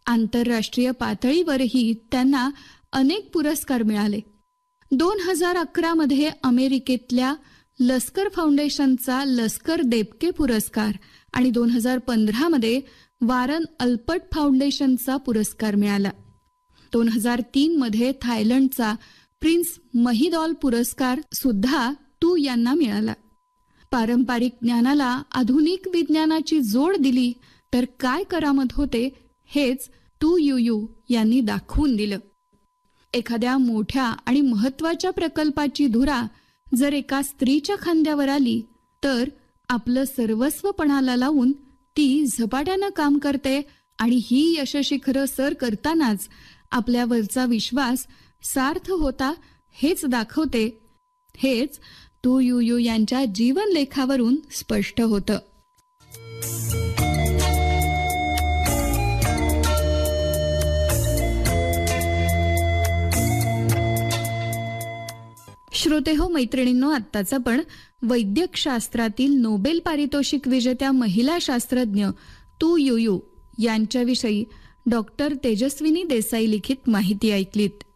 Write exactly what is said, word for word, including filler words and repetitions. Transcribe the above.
आंतरराष्ट्रीय पातळीवरही त्यांना अनेक पुरस्कार मिळाले. दोन हजार अकरा मध्ये अमेरिकेतल्या लष्कर फाउंडेशनचा लष्कर देबके पुरस्कार आणि दोन हजार पंधरा मध्ये वारन अल्पर्ट फाउंडेशनचा पुरस्कार मिळाला. दोन हजार तीन मध्ये थायलंडचा प्रिन्स महिदॉल पुरस्कार सुद्धा तू यांना मिळाला. पारंपरिक ज्ञानाला आधुनिक विज्ञानाची जोड दिली तर काय करामत होते हेच तू यू यू यांनी दाखवून दिलं. एखाद्या मोठ्या आणि महत्वाच्या प्रकल्पाची धुरा जर एका स्त्रीच्या खांद्यावर आली तर आपलं सर्वस्व पणाला लावून ती झपाट्यानं काम करते आणि ही यशशिखरं सर करतानाच आपल्यावरचा विश्वास सार्थ होता हेच दाखवते. हेच तू यू यू यांच्या जीवनलेखावरून स्पष्ट होतं. श्रोते हो, मैत्रिणींनो, आत्ताच आपण वैद्यकशास्त्रातील नोबेल पारितोषिक विजेत्या महिला शास्त्रज्ञ तू यू यू यांच्याविषयी डॉक्टर तेजस्विनी देसाई लिखित माहिती ऐकलीत.